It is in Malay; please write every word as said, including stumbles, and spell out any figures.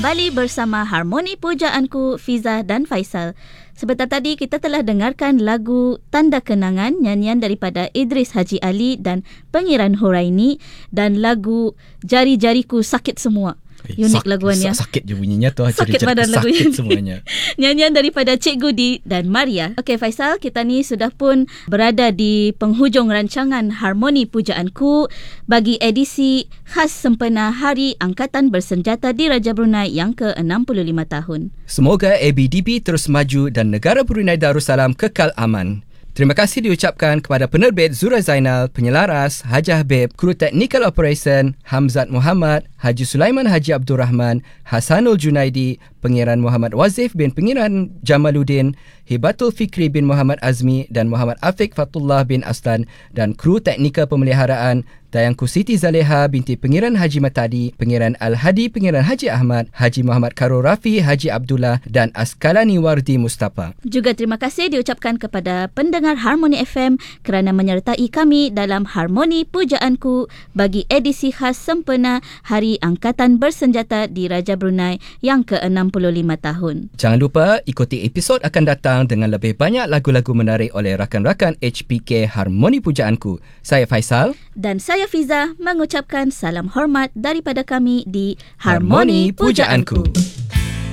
kembali bersama Harmoni Pujaanku, Fiza dan Faisal. Sebentar tadi kita telah dengarkan lagu Tanda Kenangan, nyanyian daripada Idris Haji Ali dan Pengiran Huraini, dan lagu Jari-Jariku Sakit Semua. Unik Sak- laguannya. Sakit je bunyinya tu. Sakit badan lagu sakit ini. semuanya. Nyanyian daripada Cik Gudi dan Maria. Okey Faisal, kita ni sudah pun berada di penghujung rancangan Harmoni Pujaanku bagi edisi khas sempena Hari Angkatan Bersenjata di Raja Brunei yang ke enam puluh lima tahun. Semoga A B D B terus maju dan negara Brunei Darussalam kekal aman. Terima kasih diucapkan kepada penerbit Zura Zainal, penyelaras Hajah Beb, kru technical operation Hamzat Muhammad, Haji Sulaiman Haji Abdul Rahman, Hasanul Junaidi, Pengiran Muhammad Wazif bin Pengiran Jamaluddin, Hibatul Fikri bin Muhammad Azmi dan Muhammad Afiq Fatullah bin Aslan, dan kru teknikal pemeliharaan Dayangku Siti Zaleha binti Pengiran Haji Matadi, Pengiran Al-Hadi Pengiran Haji Ahmad, Haji Muhammad Karul Rafi Haji Abdullah dan Askalani Wardi Mustafa. Juga terima kasih diucapkan kepada pendengar Harmoni F M kerana menyertai kami dalam Harmoni Pujaanku bagi edisi khas sempena Hari Angkatan Bersenjata di Raja Brunei yang ke enam puluh lima tahun. Jangan lupa ikuti episod akan datang dengan lebih banyak lagu-lagu menarik oleh rakan-rakan H P K Harmoni Pujaanku. Saya Faisal dan saya Fiza mengucapkan salam hormat daripada kami di Harmoni Pujaanku.